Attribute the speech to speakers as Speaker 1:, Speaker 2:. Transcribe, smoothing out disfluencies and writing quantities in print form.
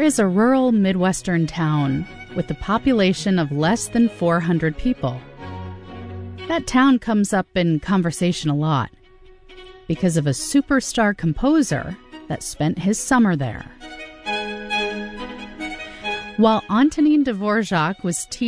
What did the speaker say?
Speaker 1: is a rural Midwestern town with a population of less than 400 people. That town comes up in conversation a lot because of a superstar composer that spent his summer there. While Antonin Dvorak was